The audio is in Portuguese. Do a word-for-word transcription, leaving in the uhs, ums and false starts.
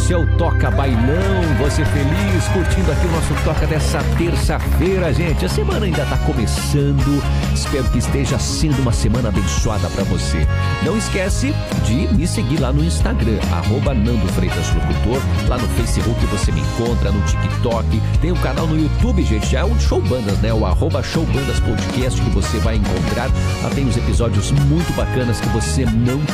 Esse é o Toca Bailão. Você feliz curtindo aqui o nosso Toca dessa terça-feira, gente. A semana ainda tá começando. Espero que esteja sendo uma semana abençoada pra você. Não esquece de me seguir lá no Instagram, arroba Nando Freitas Locutor. Lá no Facebook você me encontra, no TikTok. Tem um canal no YouTube, gente, já é um Show Bandas, né? O arroba Show Bandas Podcast que você vai encontrar. Lá tem uns episódios muito bacanas que você não